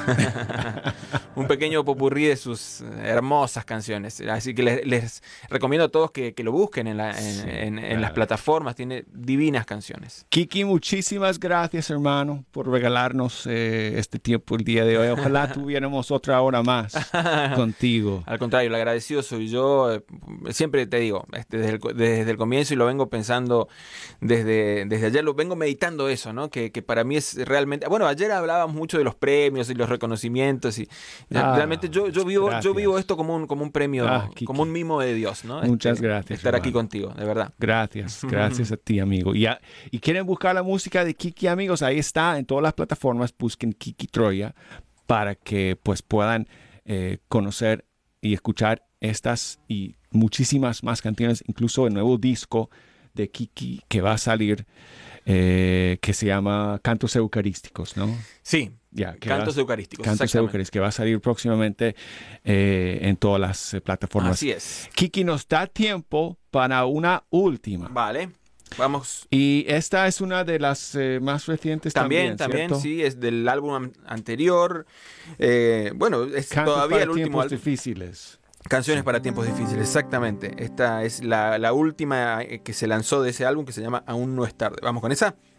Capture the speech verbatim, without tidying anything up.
Un pequeño popurrí de sus hermosas canciones. Así que les, les recomiendo a todos que, que lo busquen en, la, en, Sí, en, en claro. las plataformas. Tiene divinas canciones. Kiki, muchísimas gracias, hermano, por regalarnos eh, este tiempo el día de hoy. Ojalá tuviéramos otra hora más contigo. Al contrario, el agradecido soy yo. eh, Siempre te digo, este, desde, el, co- desde el comienzo, y lo vengo pensando desde, desde ayer, lo vengo meditando eso, ¿no? Que, que para mí es realmente... Bueno, ayer hablábamos mucho de los premios y los reconocimientos, y realmente Ah, yo, yo vivo, yo vivo gracias. esto como un, como un Ah, premio, como un Kiki, mimo de Dios, ¿no? muchas Este, gracias, estar aquí hermano. contigo, de verdad. Gracias, gracias a ti, amigo. Y, a- y quieren buscar la música de Kiki, amigos, ahí está en todas las plataformas. Busquen Kiki Troya para que pues puedan eh, conocer y escuchar estas y muchísimas más canciones, incluso el nuevo disco de Kiki que va a salir, eh, que se llama Cantos Eucarísticos, ¿no? Sí, Ya, que cantos va- eucarísticos, Cantos exactamente. Eucarísticos, que va a salir próximamente eh, en todas las eh, plataformas. Así es. Kiki, nos da tiempo para una última. Vale, vamos. Y esta es una de las eh, más recientes También, también, también, ¿cierto? sí, es del álbum an- anterior. Eh, bueno, es Cantos todavía para el último tiempos álbum. difíciles. Canciones Sí. para tiempos difíciles, exactamente. Esta es la, la última eh, que se lanzó de ese álbum, que se llama Aún no es tarde. Vamos con esa.